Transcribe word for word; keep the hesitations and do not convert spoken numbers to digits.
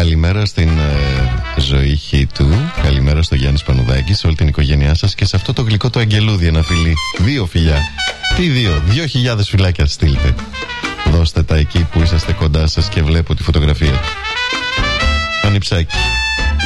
Καλημέρα στην ε, ζωή του. Καλημέρα στο Γιάννη Πανουδάκη, σε όλη την οικογένειά σας και σε αυτό το γλυκό το αγγελούδι. Ένα φιλί. Δύο φιλιά. Τι δύο, δύο χιλιάδες φυλάκια στείλτε. Δώστε τα εκεί που είσαστε κοντά σας και βλέπω τη φωτογραφία του. Ανιψάκι.